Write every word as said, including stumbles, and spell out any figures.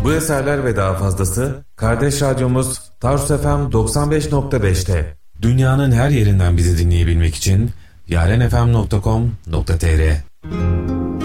Bu eserler ve daha fazlası kardeş radyomuz Tarsus F M doksan beş nokta beşte. Dünyanın her yerinden bizi dinleyebilmek için yarenfm nokta com nokta tr